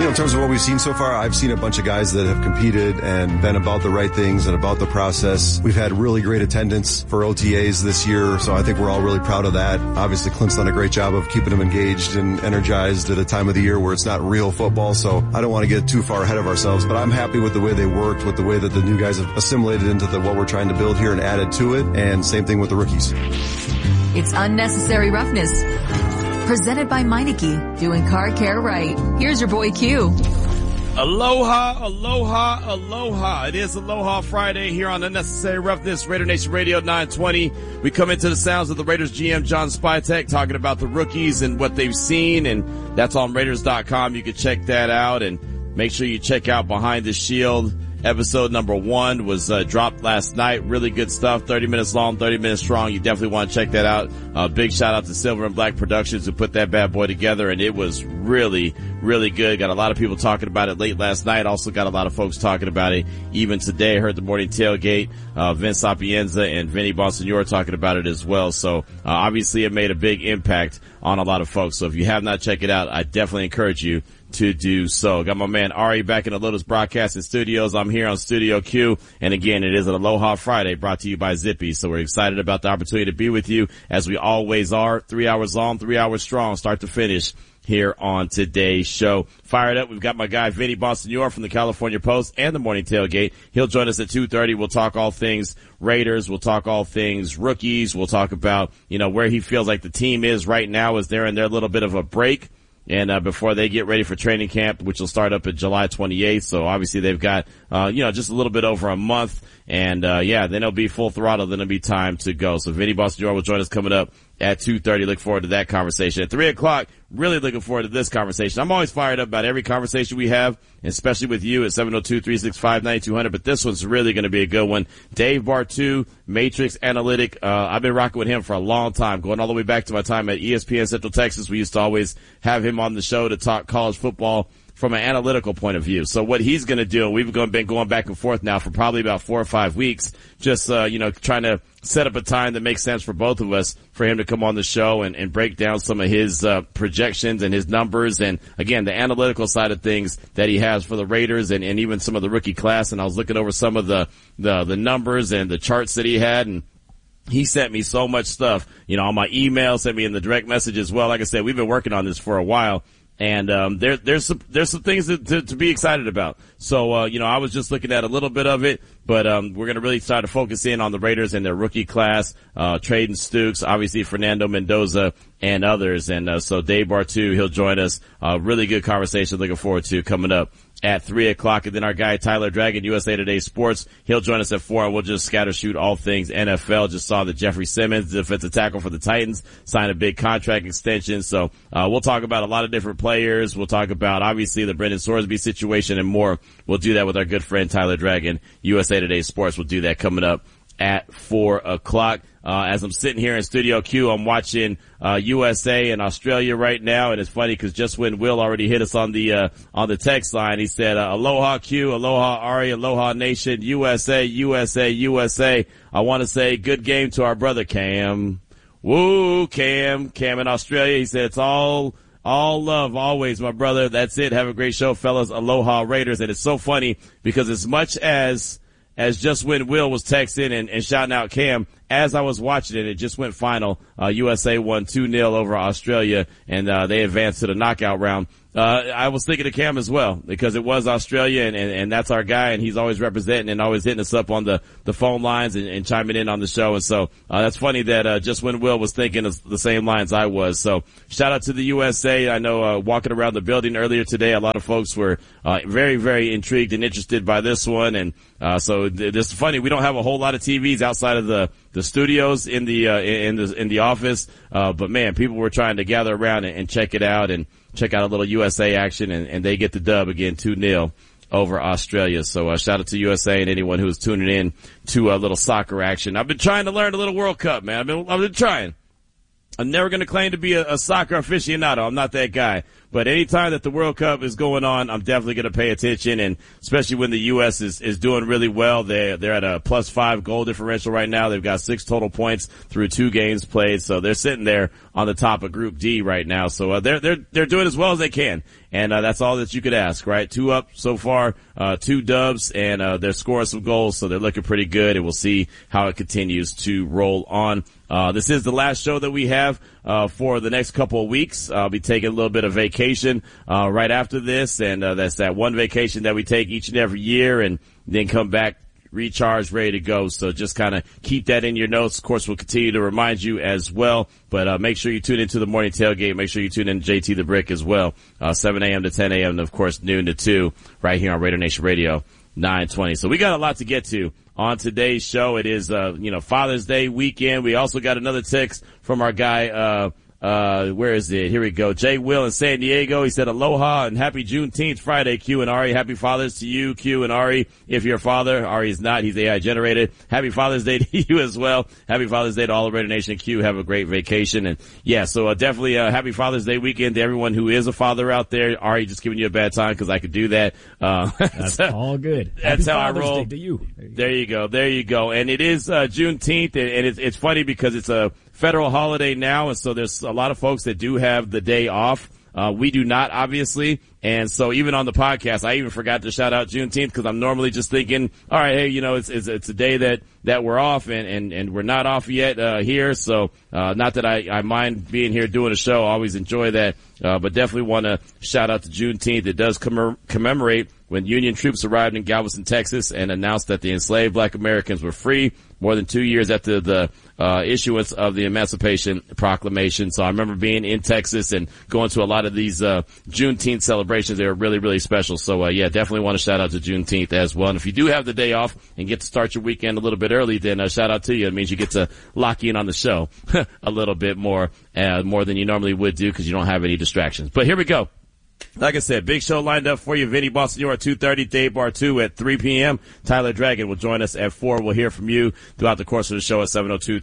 In terms of what we've seen so far, I've seen a bunch of guys that have competed and been about the right things and about the process. We've had really great attendance for OTAs this year, so I think we're all really proud of that. Obviously, Clint's done a great job of keeping them engaged and energized at a time of the year where it's not real football, so I don't want to get too far ahead of ourselves, but I'm happy with the way they worked, with the way that the new guys have assimilated into what we're trying to build here and added to it, and same thing with the rookies. It's Unnecessary Roughness. Presented by Meineke, doing car care right. Here's your boy Q. Aloha, aloha, aloha. It is Aloha Friday here on Unnecessary Roughness, Raider Nation Radio 920. We come into the sounds of the Raiders GM, John Spytek, talking about the rookies and what they've seen, and that's on Raiders.com. You can check that out, and make sure you check out Behind the Shield. Episode number 1 was dropped last night. Really good stuff. 30 minutes long, 30 minutes strong. You definitely want to check that out. Big shout out to Silver and Black Productions who put that bad boy together, and it was really, really good. Got a lot of people talking about it late last night. Also got a lot of folks talking about it even today. Heard the morning tailgate. Vince Sapienza and Vinny Bonsignore talking about it as well. So obviously it made a big impact on a lot of folks. So if you have not checked it out, I definitely encourage you to do so. Got my man Ari back in the Lotus Broadcasting Studios. I'm here on Studio Q. And again, it is an Aloha Friday brought to you by Zippy. So we're excited about the opportunity to be with you as we always are. 3 hours long, 3 hours strong, start to finish here on today's show. Fired up. We've got my guy Vinny Bonsignore from the California Post and the Morning Tailgate. He'll join us at 2:30. We'll talk all things Raiders. We'll talk all things rookies. We'll talk about, where he feels like the team is right now as they're in their little bit of a break. And, before they get ready for training camp, which will start up at July 28th. So obviously they've got, just a little bit over a month. And, then it'll be full throttle. Then it'll be time to go. So Vinny Bonsignore will join us coming up at 2:30. Look forward to that conversation. At 3 o'clock, really looking forward to this conversation. I'm always fired up about every conversation we have, especially with you at 702-365-9200. But this one's really going to be a good one. Dave Bartu, Matrix Analytic. I've been rocking with him for a long time, going all the way back to my time at ESPN Central Texas. We used to always have him on the show to talk college football from an analytical point of view. So what he's going to do, we've been going back and forth now for probably about 4 or 5 weeks, just, trying to set up a time that makes sense for both of us for him to come on the show and break down some of his, projections and his numbers. And again, the analytical side of things that he has for the Raiders and even some of the rookie class. And I was looking over some of the numbers and the charts that he had, and he sent me so much stuff, on my email, sent me in the direct message as well. Like I said, we've been working on this for a while. And, there's some things to be excited about. So, I was just looking at a little bit of it, but, we're going to really start to focus in on the Raiders and their rookie class, Traden Stukes, obviously Fernando Mendoza and others. And, so Dave Bartu, he'll join us. Really good conversation looking forward to coming up at 3 o'clock. And then our guy Tyler Dragon, USA Today Sports, he'll join us at 4, and we'll just scatter shoot all things NFL. Just saw that Jeffrey Simmons, defensive tackle for the Titans, signed a big contract extension. So, we'll talk about a lot of different players. We'll talk about obviously the Brendan Sorsby situation and more. We'll do that with our good friend Tyler Dragon, USA Today Sports. We'll do that coming up at 4 o'clock. As I'm sitting here in Studio Q, I'm watching, USA and Australia right now. And it's funny because just when Will already hit us on the text line, he said, aloha Q, aloha Ari, aloha nation, USA, USA, USA. I want to say good game to our brother Cam. Woo, Cam in Australia. He said it's all love always, my brother. That's it. Have a great show, fellas. Aloha Raiders. And it's so funny because as much as just when Will was texting and shouting out Cam, as I was watching it, it just went final. USA won 2-0 over Australia, and they advanced to the knockout round. I was thinking of Cam as well because it was Australia, and that's our guy, and he's always representing and always hitting us up on the phone lines and chiming in on the show. And so that's funny that just when Will was thinking of the same lines I was. So shout out to the USA. I know walking around the building earlier today, a lot of folks were very, very intrigued and interested by this one. And so it's funny, we don't have a whole lot of TVs outside of the studios in the office. But man, people were trying to gather around and check it out and check out a little USA action, and they get the dub again, 2-0 over Australia. So shout out to USA and anyone who's tuning in to a little soccer action. I've been trying to learn a little World Cup, man. I've been trying. I'm never going to claim to be a soccer aficionado. I'm not that guy. But anytime that the World Cup is going on, I'm definitely going to pay attention, and especially when the U.S. is doing really well. They're at a +5 goal differential right now. They've got 6 total points through 2 games played, so they're sitting there on the top of Group D right now. So they're doing as well as they can, and that's all that you could ask, right? 2 up so far, 2 dubs, and they're scoring some goals, so they're looking pretty good, and we'll see how it continues to roll on. This is the last show that we have for the next couple of weeks. I'll be taking a little bit of vacation right after this, and that's that one vacation that we take each and every year, and then come back recharged, ready to go. So just kind of keep that in your notes. Of course, we'll continue to remind you as well, but make sure you tune into the morning tailgate. Make sure you tune in to JT the Brick as well, 7 a.m. to 10 a.m. and of course noon to 2 right here on Raider Nation Radio 920. So we got a lot to get to on today's show. It is, Father's Day weekend. We also got another text from our guy, where is it? Here we go. Jay Will in San Diego. He said, aloha and happy Juneteenth Friday, Q and Ari. Happy Father's to you, Q and Ari. If you're a father, Ari is not. He's AI generated. Happy Father's Day to you as well. Happy Father's Day to all of Raider Nation. Q, have a great vacation. And yeah, so definitely happy Father's Day weekend to everyone who is a father out there. Ari, just giving you a bad time because I could do that. That's all good. That's how Father's I roll. Day to you. There you go. There you go. And it is Juneteenth, and it's funny because it's a federal holiday now, and so there's a lot of folks that do have the day off. We do not, obviously. And so even on the podcast, I even forgot to shout out Juneteenth because I'm normally just thinking, all right, hey, it's a day that we're off and we're not off yet, here. So, not that I mind being here doing a show. I always enjoy that. But definitely want to shout out to Juneteenth. It does commemorate when Union troops arrived in Galveston, Texas and announced that the enslaved black Americans were free more than 2 years after the issuance of the Emancipation Proclamation. So I remember being in Texas and going to a lot of these Juneteenth celebrations. They were really, really special. So yeah, definitely want to shout out to Juneteenth as well. And if you do have the day off and get to start your weekend a little bit early, then shout out to you. It means you get to lock in on the show a little bit more than you normally would do because you don't have any distractions. But here we go. Like I said, big show lined up for you. Vinny Bonsignore at 2:30, Dave Bartu at 3 p.m. Tyler Dragon will join us at 4. We'll hear from you throughout the course of the show at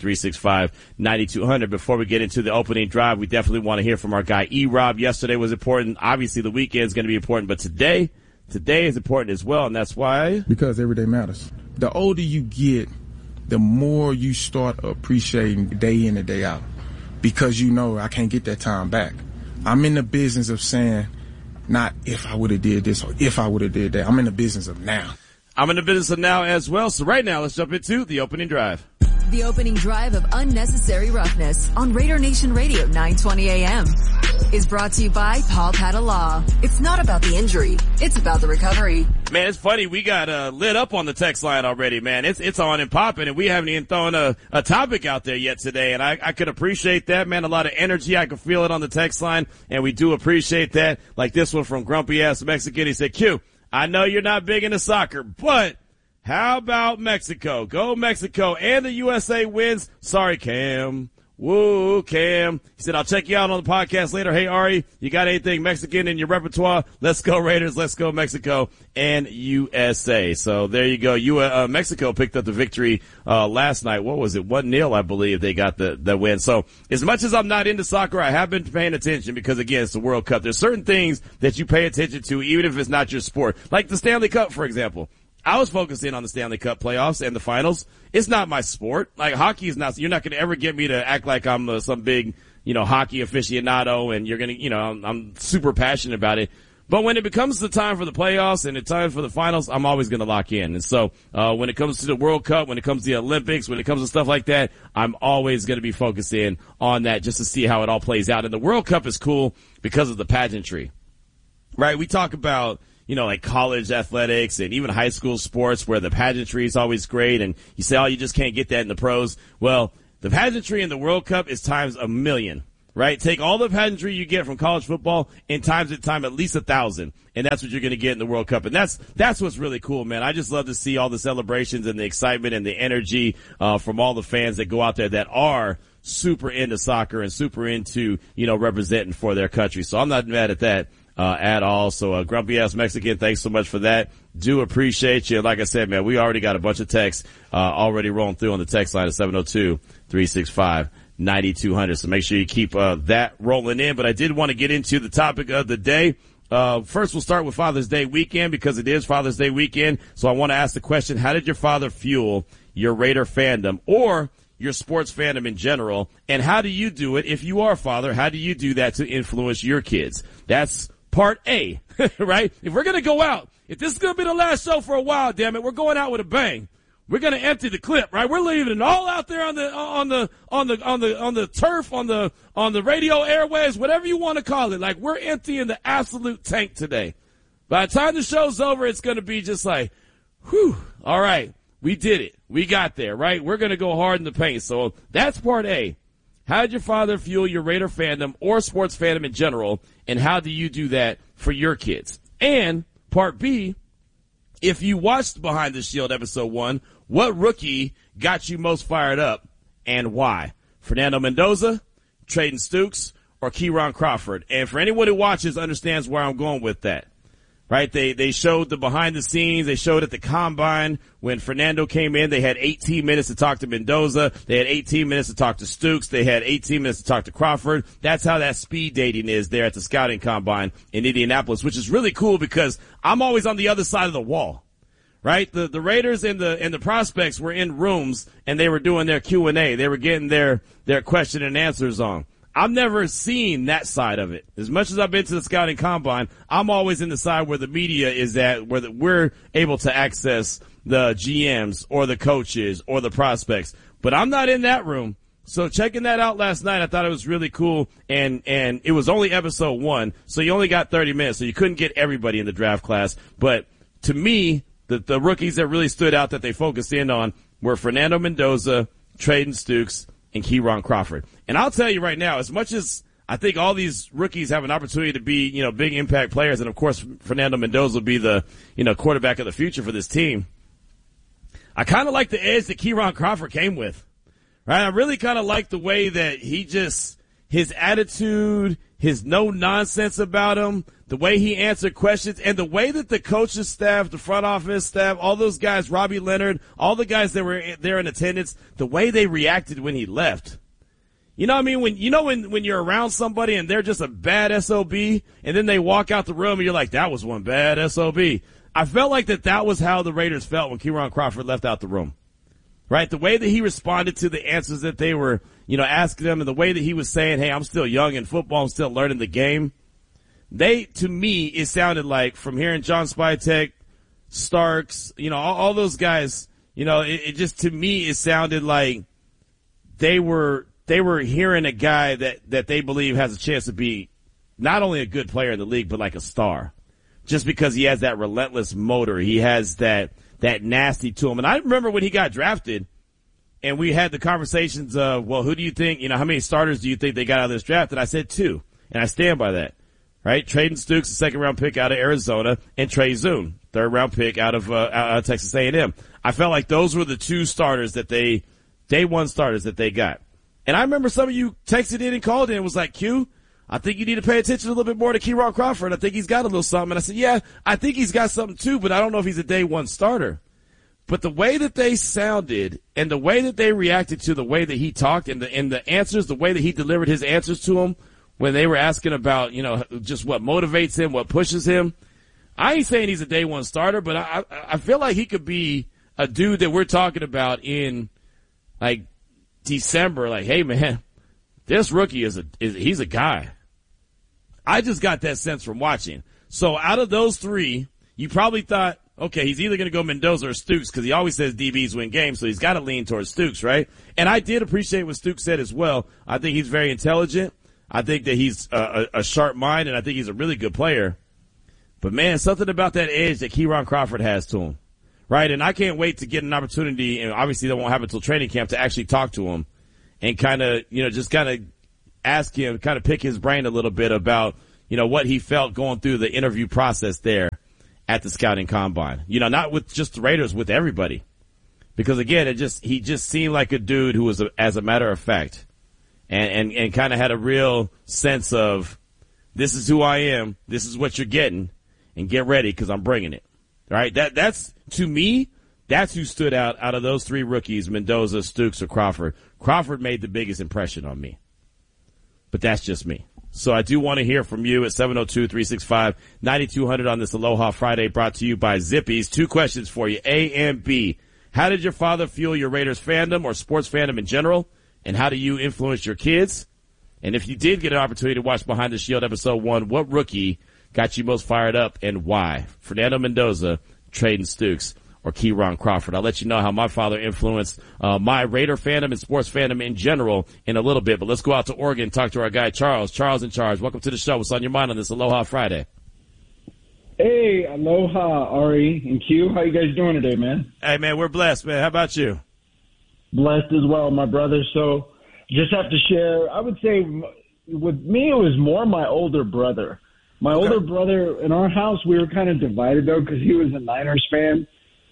702-365-9200. Before we get into the opening drive, we definitely want to hear from our guy E-Rob. Yesterday was important. Obviously, the weekend is going to be important, but today is important as well, and that's why? Because every day matters. The older you get, the more you start appreciating day in and day out because I can't get that time back. I'm in the business of saying, not if I would have did this or if I would have did that. I'm in the business of now. I'm in the business of now as well. So right now, let's jump into the opening drive. The opening drive of Unnecessary Roughness on Raider Nation Radio 920 AM is brought to you by Paul Patta Law. It's not about the injury. It's about the recovery. Man, it's funny. We got lit up on the text line already, man. It's on and popping, and we haven't even thrown a topic out there yet today. And I could appreciate that, man. A lot of energy. I could feel it on the text line, and we do appreciate that. Like this one from Grumpy Ass Mexican. He said, Q, I know you're not big into soccer, but how about Mexico? Go Mexico, and the USA wins. Sorry, Cam. Woo, Cam. He said, I'll check you out on the podcast later. Hey, Ari, you got anything Mexican in your repertoire? Let's go Raiders. Let's go Mexico and USA. So there you go. Mexico picked up the victory last night. What was it? 1-0, I believe they got the win. So as much as I'm not into soccer, I have been paying attention because, again, it's the World Cup. There's certain things that you pay attention to, even if it's not your sport. Like the Stanley Cup, for example. I was focusing on the Stanley Cup playoffs and the finals. It's not my sport. Like hockey is not, you're not going to ever get me to act like I'm some big, hockey aficionado and you're going to, I'm super passionate about it. But when it becomes the time for the playoffs and the time for the finals, I'm always going to lock in. And so, when it comes to the World Cup, when it comes to the Olympics, when it comes to stuff like that, I'm always going to be focused in on that just to see how it all plays out. And the World Cup is cool because of the pageantry, right? We talk about, like college athletics and even high school sports where the pageantry is always great. And you say, oh, you just can't get that in the pros. Well, the pageantry in the World Cup is times 1,000,000, right? Take all the pageantry you get from college football and times it at least 1,000. And that's what you're going to get in the World Cup. And that's what's really cool, man. I just love to see all the celebrations and the excitement and the energy, from all the fans that go out there that are super into soccer and super into, representing for their country. So I'm not mad at that. At all. So, Grumpy Ass Mexican, thanks so much for that. Do appreciate you. Like I said, man, we already got a bunch of texts, already rolling through on the text line at 702-365-9200. 9200. So make sure you keep that rolling in. But I did want to get into the topic of the day. First, we'll start with Father's Day weekend because it is Father's Day weekend. So I want to ask the question, how did your father fuel your Raider fandom or your sports fandom in general? And how do you do it? If you are a father, how do you do that to influence your kids? That's part A, right? If we're going to go out, if this is going to be the last show for a while, damn it, we're going out with a bang. We're going to empty the clip, right? We're leaving it all out there on the turf, on the radio airwaves, whatever you want to call it. Like, we're emptying the absolute tank today. By the time the show's over, it's going to be just like, whew, all right, we did it. We got there, right? We're going to go hard in the paint. So that's part A. How did your father fuel your Raider fandom or sports fandom in general? And how do you do that for your kids? And part B, if you watched Behind the Shield episode 1, what rookie got you most fired up and why? Fernando Mendoza, Trayden Stukes, or Keyron Crawford? And for anyone who watches understands where I'm going with that. Right? They showed the behind the scenes. They showed at the combine when Fernando came in. They had 18 minutes to talk to Mendoza. They had 18 minutes to talk to Stukes. They had 18 minutes to talk to Crawford. That's how that speed dating is there at the scouting combine in Indianapolis, which is really cool because I'm always on the other side of the wall. Right? The Raiders and the prospects were in rooms and they were doing their Q&A. They were getting their question and answers on. I've never seen that side of it. As much as I've been to the scouting combine, I'm always in the side where the media is at, where we're able to access the GMs or the coaches or the prospects. But I'm not in that room. So checking that out last night, I thought it was really cool. And it was only episode 1, so you only got 30 minutes, so you couldn't get everybody in the draft class. But to me, the rookies that really stood out that they focused in on were Fernando Mendoza, Trayden Stukes, and Keyron Crawford. And I'll tell you right now, as much as I think all these rookies have an opportunity to be, big impact players, and of course Fernando Mendoza will be the, quarterback of the future for this team, I kind of like the edge that Keyron Crawford came with. Right? I really kind of like the way that his attitude, his no nonsense about him, the way he answered questions, and the way that the coaching staff, the front office staff, all those guys, Robbie Leonard, all the guys that were there in attendance, the way they reacted when he left. You know what I mean? When you're around somebody and they're just a bad SOB, and then they walk out the room and you're like, that was one bad SOB. I felt like that was how the Raiders felt when Keyron Crawford left out the room. Right? The way that he responded to the answers that they were, asking him, and the way that he was saying, hey, I'm still young in football, I'm still learning the game. To me, it sounded like, from hearing John Spytek, Starks, all those guys, it just, to me, it sounded like they were hearing a guy that they believe has a chance to be not only a good player in the league, but like a star. Just because he has that relentless motor. He has that nasty to him. And I remember when he got drafted and we had the conversations of, well, who do you think, how many starters do you think they got out of this draft? And I said 2. And I stand by that. Right? Trayden Stukes, a second-round pick out of Arizona, and Trey Zune, third-round pick out of Texas A&M. I felt like those were the 2 starters that day 1 starters that they got. And I remember some of you texted in and called in and was like, Q, I think you need to pay attention a little bit more to Keyron Crawford. I think he's got a little something. And I said, yeah, I think he's got something too, but I don't know if he's a day 1 starter. But the way that they sounded and the way that they reacted to the way that he talked and the answers, the way that he delivered his answers to them, when they were asking about, just what motivates him, what pushes him. I ain't saying he's a day 1 starter, but I feel like he could be a dude that we're talking about in like December. Like, hey man, this rookie he's a guy. I just got that sense from watching. So out of those 3, you probably thought, okay, he's either going to go Mendoza or Stukes because he always says DBs win games, so he's got to lean towards Stukes, right? And I did appreciate what Stukes said as well. I think he's very intelligent. I think that he's a sharp mind, and I think he's a really good player. But, man, something about that edge that Keyron Crawford has to him, right? And I can't wait to get an opportunity, and obviously that won't happen until training camp, to actually talk to him and kind of, just kind of ask him, kind of pick his brain a little bit about, what he felt going through the interview process there at the scouting combine. Not with just the Raiders, with everybody. Because, again, he just seemed like a dude who was, as a matter of fact, and kind of had a real sense of, this is who I am, this is what you're getting, and get ready because I'm bringing it. All right, that's to me, That's who stood out of those three rookies, Mendoza, Stooks, or Crawford. Crawford made the biggest impression on me. But that's just me. So I do want to hear from you at 702-365-9200 on this Aloha Friday, brought to you by Zippy's. 2 questions for you, A and B. How did your father fuel your Raiders fandom or sports fandom in general? And how do you influence your kids? And if you did get an opportunity to watch Behind the Shield episode 1, what rookie got you most fired up and why? Fernando Mendoza, Trayden Stooks, or Keyron Crawford. I'll let you know how my father influenced my Raider fandom and sports fandom in general in a little bit. But let's go out to Oregon and talk to our guy, Charles. Charles in charge. Welcome to the show. What's on your mind on this Aloha Friday? Hey, aloha, Ari and Q. How you guys doing today, man? Hey, man, we're blessed, man. How about you? Blessed as well, my brother. So just have to share, I would say with me, it was more my older brother. My older brother, in our house, we were kind of divided, though, because he was a Niners fan.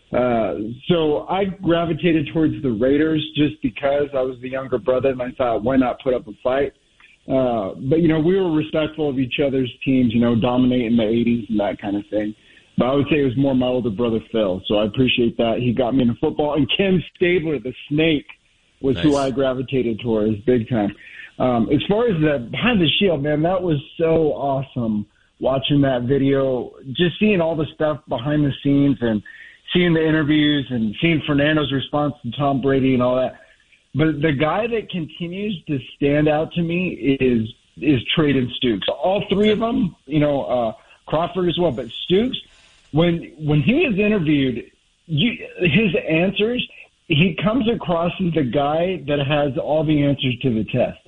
So I gravitated towards the Raiders just because I was the younger brother, and I thought, why not put up a fight? But, you know, we were respectful of each other's teams, you know, dominating the 80s and that kind of thing. But I would say it was more my older brother, Phil. So I appreciate that. He got me into football. And Ken Stabler, the Snake, was who I gravitated towards big time. As far as the Behind the Shield, man, that was so awesome watching that video, just seeing all the stuff behind the scenes and seeing the interviews and seeing Fernando's response to Tom Brady and all that. But the guy that continues to stand out to me is Trayden Stooks. All three of them, you know, Crawford as well, but Stooks, when he is interviewed, his answers, he comes across as the guy that has all the answers to the test.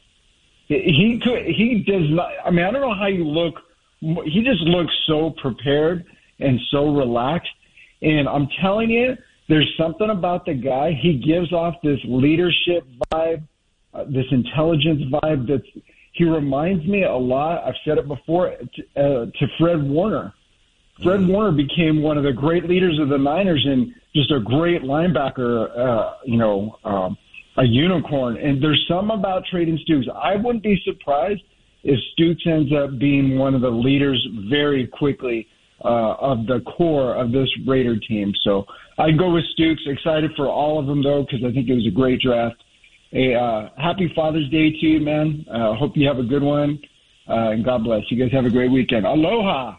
He does not, I mean, I don't know how you look. He just looks so prepared and so relaxed. And I'm telling you, there's something about the guy. He gives off this leadership vibe, this intelligence vibe. He reminds me a lot, I've said it before, to Fred Warner. Fred Warner became one of the great leaders of the Niners and just a great linebacker, a unicorn. And there's something about Trayden Stooks. I wouldn't be surprised if Stooks ends up being one of the leaders very quickly of the core of this Raider team. So I'd go with Stooks. Excited for all of them, though, because I think it was a great draft. Hey, happy Father's Day to you, man. Hope you have a good one, and God bless. You guys have a great weekend. Aloha.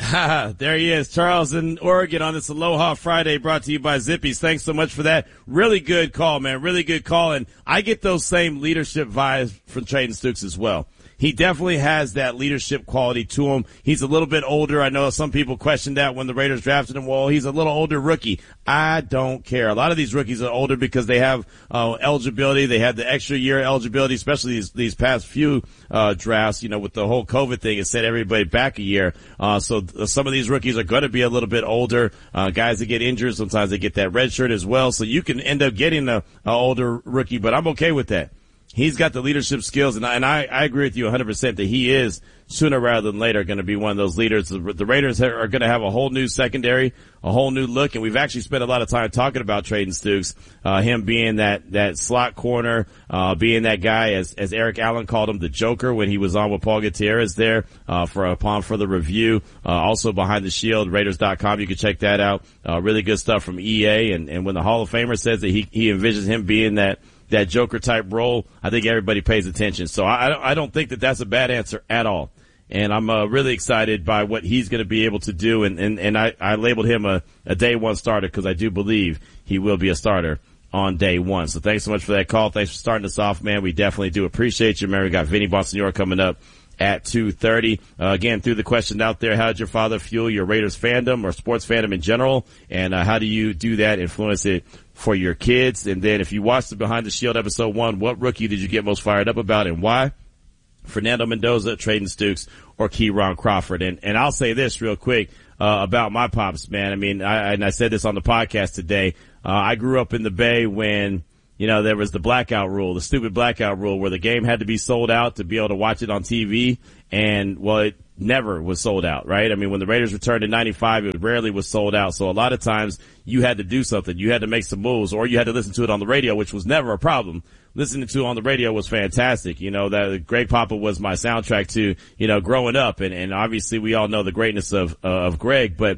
There he is, Charles in Oregon on this Aloha Friday, brought to you by Zippy's. Thanks so much for that. Really good call, man. Really good call. And I get those same leadership vibes from Trayden Stooks as well. He definitely has that leadership quality to him. He's a little bit older. I know some people questioned that when the Raiders drafted him. Well, he's a little older rookie. I don't care. A lot of these rookies are older because they have eligibility. They had the extra year eligibility, especially these past few drafts. You know, with the whole COVID thing, it set everybody back a year. So some of these rookies are going to be a little bit older. Guys that get injured, sometimes they get that red shirt as well. So you can end up getting a older rookie, but I'm okay with that. He's got the leadership skills, and I agree with you 100% that he is, sooner rather than later, going to be one of those leaders. The Raiders are going to have a whole new secondary, a whole new look, and we've actually spent a lot of time talking about Trayden Stooks, him being that slot corner, being that guy, as Eric Allen called him, the Joker, when he was on with Paul Gutierrez there, upon further review. Also Behind the Shield, Raiders.com, you can check that out. Really good stuff from EA, and when the Hall of Famer says that he envisions him being that Joker type role, I think everybody pays attention. So I don't think that that's a bad answer at all. And I'm really excited by what he's going to be able to do. And I labeled him a day one starter because I do believe he will be a starter on day one. So thanks so much for that call. Thanks for starting us off, man. We definitely do appreciate you, man. We got Vinny Bonsignore coming up at 2:30. Again, threw the question out there, how did your father fuel your Raiders fandom or sports fandom in general? And how do you do that, influence it for your kids? And then if you watched the Behind the Shield episode 1, what rookie did you get most fired up about and why? Fernando Mendoza, Trayden Stooks, or Keyron Crawford. And I'll say this real quick about my pops, man. I mean, I said this on the podcast today. I grew up in the Bay when, you know, there was the blackout rule, the stupid blackout rule, where the game had to be sold out to be able to watch it on TV. And, well, it never was sold out, right? I mean, when the Raiders returned in 95, it rarely was sold out. So a lot of times you had to do something. You had to make some moves, or you had to listen to it on the radio, which was never a problem. Listening to it on the radio was fantastic. You know, that Greg Papa was my soundtrack to, you know, growing up. And obviously we all know the greatness of Greg, but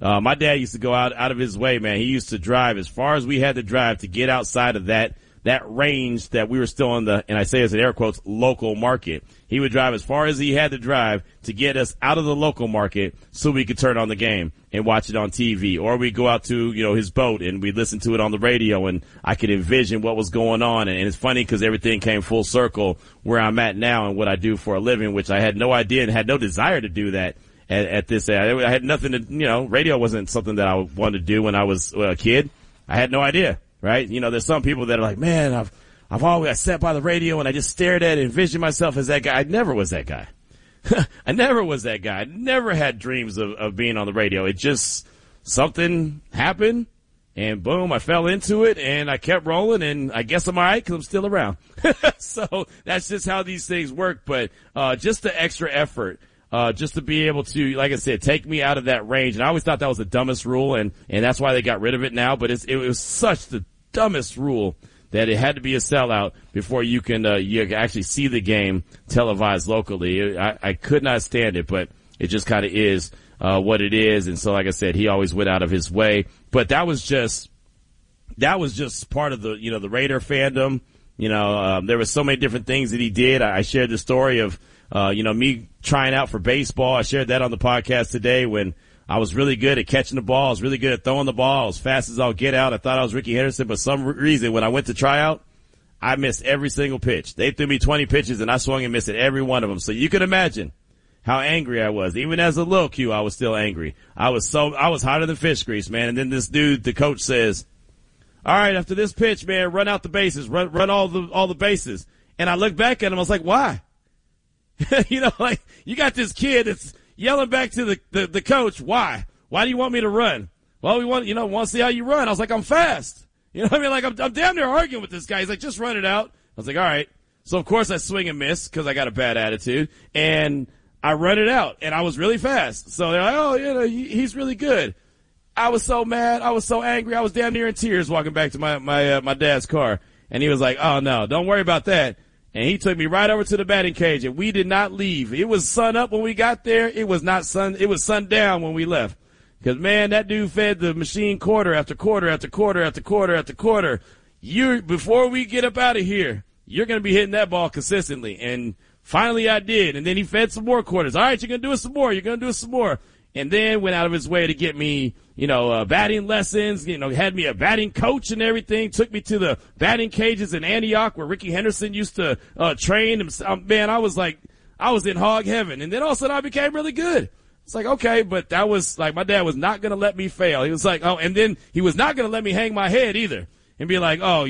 My dad used to go out of his way, man. He used to drive as far as we had to drive to get outside of that range that we were still in and I say this in air quotes, local market. He would drive as far as he had to drive to get us out of the local market so we could turn on the game and watch it on TV. Or we'd go out to, his boat and we'd listen to it on the radio and I could envision what was going on. And it's funny because everything came full circle where I'm at now and what I do for a living, which I had no idea and had no desire to do that at this age. I had nothing to, radio wasn't something that I wanted to do when I was a kid. I had no idea. Right? There's some people that are like, man, I sat by the radio and I just stared at it and envisioned myself as that guy. I never was that guy. I never was that guy. I never had dreams of being on the radio. It just, something happened and boom, I fell into it and I kept rolling and I guess I'm all right because I'm still around. So that's just how these things work. But, just the extra effort. Just to be able to, like I said, take me out of that range. And I always thought that was the dumbest rule, and that's why they got rid of it now. But it was such the dumbest rule that it had to be a sellout before you can actually see the game televised locally. I could not stand it, but it just kind of is what it is. And so, like I said, he always went out of his way. But that was just part of the the Raider fandom. There were so many different things that he did. I shared the story of me trying out for baseball. I shared that on the podcast today when I was really good at catching the ball. I was really good at throwing the ball as fast as I'll get out. I thought I was Ricky Henderson, but for some reason when I went to try out, I missed every single pitch. They threw me 20 pitches and I swung and missed at every one of them. So you can imagine how angry I was. Even as a little Q, I was still angry. I was hotter than fish grease, man. And then this dude, the coach says, all right, after this pitch, man, run out the bases, run all the bases. And I looked back at him. I was like, why? Like you got this kid that's yelling back to the coach. Why? Why do you want me to run? Well, we want to see how you run. I was like, I'm fast. Like I'm damn near arguing with this guy. He's like, just run it out. I was like, all right. So of course I swing and miss because I got a bad attitude and I run it out and I was really fast. So they're like, oh, he's really good. I was so mad. I was so angry. I was damn near in tears walking back to my dad's car. And he was like, oh no, don't worry about that. And he took me right over to the batting cage, and we did not leave. It was sun up when we got there. It was not sun. It was sundown when we left. Because, man, that dude fed the machine quarter after quarter after quarter after quarter after quarter. Before we get up out of here, you're going to be hitting that ball consistently. And finally I did. And then he fed some more quarters. All right, you're going to do it some more. You're going to do it some more. And then went out of his way to get me, batting lessons, had me a batting coach and everything, took me to the batting cages in Antioch where Ricky Henderson used to, train. Man, I was in hog heaven. And then all of a sudden I became really good. It's like, okay, but that was like, my dad was not going to let me fail. He was like, oh, and then he was not going to let me hang my head either and be like, oh,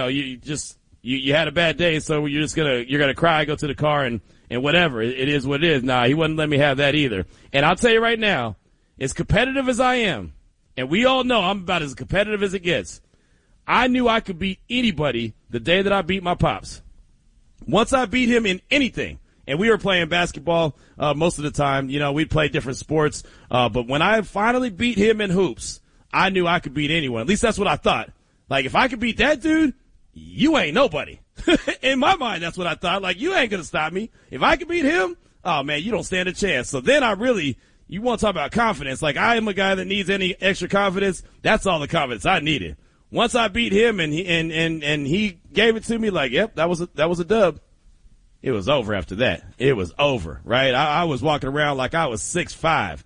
you had a bad day. So you're going to cry, go to the car and whatever. It is what it is. Nah, he wouldn't let me have that either. And I'll tell you right now, as competitive as I am, and we all know I'm about as competitive as it gets, I knew I could beat anybody the day that I beat my pops. Once I beat him in anything, and we were playing basketball most of the time, we'd play different sports, but when I finally beat him in hoops, I knew I could beat anyone. At least that's what I thought. Like, if I could beat that dude, you ain't nobody. In my mind, that's what I thought. Like, you ain't going to stop me. If I could beat him, oh, man, you don't stand a chance. So then you want to talk about confidence. Like, I am a guy that needs any extra confidence. That's all the confidence I needed. Once I beat him and he gave it to me, like, yep, that was a dub. It was over after that. It was over, right? I was walking around like I was 6'5".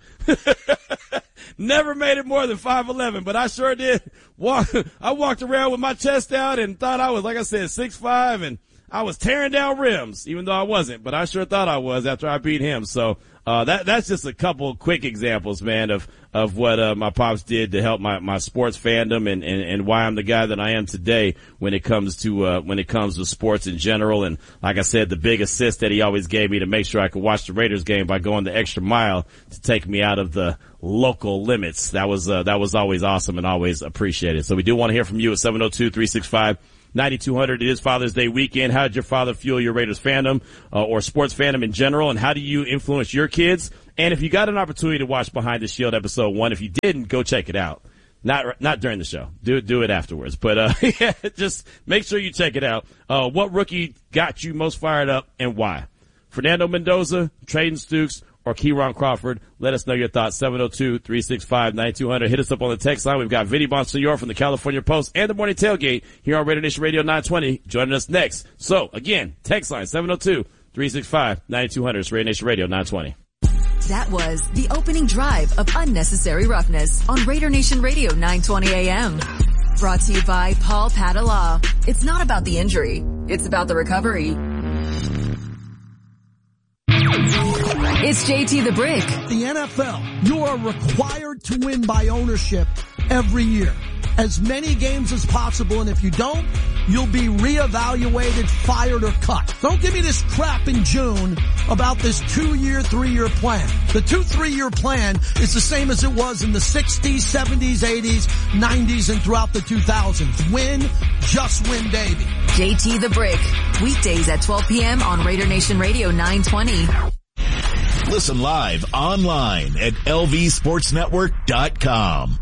Never made it more than 5'11", but I sure did I walked around with my chest out and thought I was, like I said, 6'5", and I was tearing down rims, even though I wasn't, but I sure thought I was after I beat him. So, that's just a couple quick examples, man, of what, my pops did to help my sports fandom and why I'm the guy that I am today when it comes to sports in general. And like I said, the big assist that he always gave me to make sure I could watch the Raiders game by going the extra mile to take me out of the local limits. That was always awesome and always appreciated. So we do want to hear from you at 702-365-9200. It is Father's Day weekend. How did your father fuel your Raiders fandom, or sports fandom in general? And how do you influence your kids? And if you got an opportunity to watch Behind the Shield episode 1, if you didn't, go check it out. Not during the show. Do it afterwards. But, yeah, just make sure you check it out. What rookie got you most fired up and why? Fernando Mendoza, Trayden Stukes, or Keyron Crawford. Let us know your thoughts. 702-365-9200. Hit us up on the text line. We've got Vinny Bonsignor from the California Post and the Morning Tailgate here on Raider Nation Radio 920 joining us next. So again, text line 702-365-9200. It's Raider Nation Radio 920. That was the opening drive of Unnecessary Roughness on Raider Nation Radio 920 AM. Brought to you by Paul Padala. It's not about the injury. It's about the recovery. It's JT the Brick. The NFL, you are required to win by ownership every year. As many games as possible, and if you don't, you'll be reevaluated, fired, or cut. Don't give me this crap in June about this 2-year, 3-year plan. The 2-3-year plan is the same as it was in the 60s, 70s, 80s, 90s, and throughout the 2000s. Win, just win, baby. JT the Brick. Weekdays at 12 p.m. on Raider Nation Radio 920. Listen live online at lvsportsnetwork.com.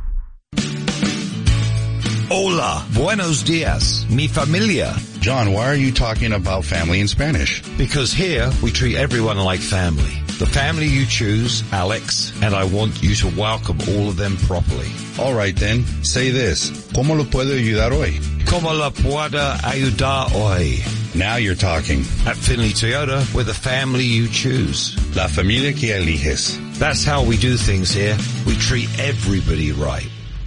Hola, buenos dias, mi familia. John, why are you talking about family in Spanish? Because here we treat everyone like family. The family you choose, Alex, and I want you to welcome all of them properly. All right then, say this. ¿Cómo lo puedo ayudar hoy? ¿Cómo la puedo ayudar hoy? Now you're talking. At Finley Toyota, we're the family you choose. La familia que eliges. That's how we do things here. We treat everybody right.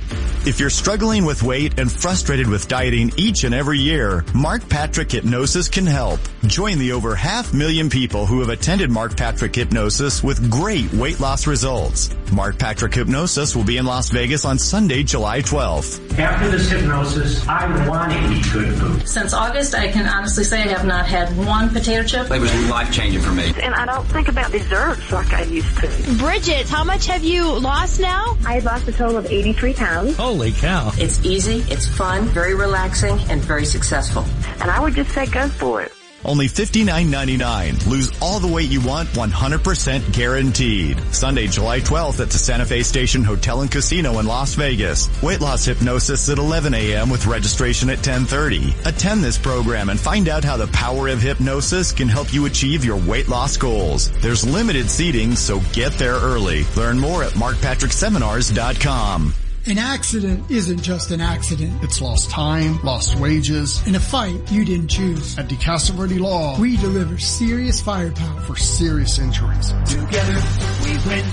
If you're struggling with weight and frustrated with dieting each and every year, Mark Patrick Hypnosis can help. Join the over 500,000 people who have attended Mark Patrick Hypnosis with great weight loss results. Mark Patrick Hypnosis will be in Las Vegas on Sunday, July 12th. After this hypnosis, I want to eat good food. Since August, I can honestly say I have not had one potato chip. It was life-changing for me. And I don't think about desserts like I used to. Bridget, how much have you lost now? I've lost a total of 83 pounds. Holy cow. It's easy, it's fun, very relaxing, and very successful. And I would just say go for it. Only $59.99. Lose all the weight you want, 100% guaranteed. Sunday, July 12th at the Santa Fe Station Hotel and Casino in Las Vegas. Weight loss hypnosis at 11 a.m. with registration at 10:30. Attend this program and find out how the power of hypnosis can help you achieve your weight loss goals. There's limited seating, so get there early. Learn more at markpatrickseminars.com. An accident isn't just an accident. It's lost time, lost wages. In a fight you didn't choose. At DeCastro Verde Law, we deliver serious firepower for serious injuries. Together we win.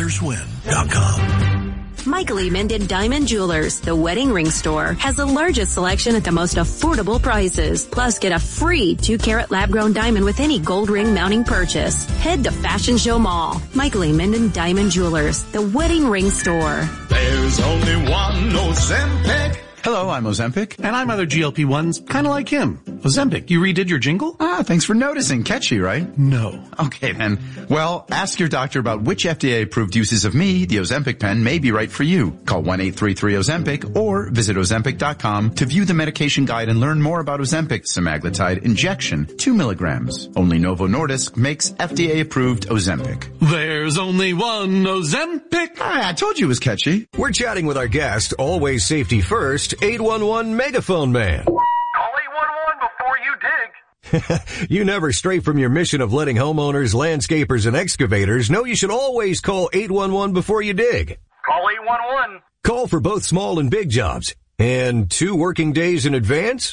BrothersWin.com. Michael E. Minden Diamond Jewelers, the wedding ring store, has the largest selection at the most affordable prices. Plus, get a free 2-carat lab-grown diamond with any gold ring mounting purchase. Head to Fashion Show Mall. Michael E. Minden Diamond Jewelers, the wedding ring store. There's only one Ozempic. Hello, I'm Ozempic. And I'm other GLP-1s, kind of like him. Ozempic, you redid your jingle? Thanks for noticing. Catchy, right? No. Okay, then. Well, ask your doctor about which FDA-approved uses of me, the Ozempic pen, may be right for you. Call 1-833-OZEMPIC or visit Ozempic.com to view the medication guide and learn more about Ozempic semaglutide injection, 2 milligrams. Only Novo Nordisk makes FDA-approved Ozempic. There's only one Ozempic. I told you it was catchy. We're chatting with our guest, always safety first, 811 Megaphone Man. Call 811 before you dig. You never stray from your mission of letting homeowners, landscapers, and excavators know you should always call 811 before you dig. Call 811. Call for both small and big jobs. And 2 working days in advance?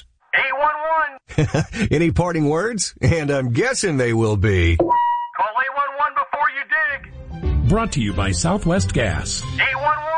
811. Any parting words? And I'm guessing they will be. Call 811 before you dig. Brought to you by Southwest Gas. 811.